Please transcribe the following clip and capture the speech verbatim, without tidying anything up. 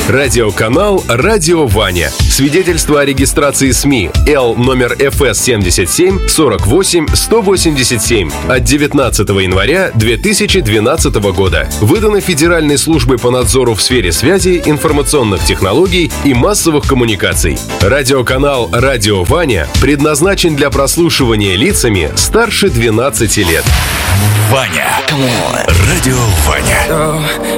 Радиоканал «Радио Ваня». Свидетельство о регистрации СМИ Л номер эф эс семьдесят семь сорок восемь сто восемьдесят семь от девятнадцатого января две тысячи двенадцатого года. Выдано Федеральной службой по надзору в сфере связи, информационных технологий и массовых коммуникаций. Радиоканал «Радио Ваня» предназначен для прослушивания лицами старше двенадцати лет. Ваня. Радио Ваня.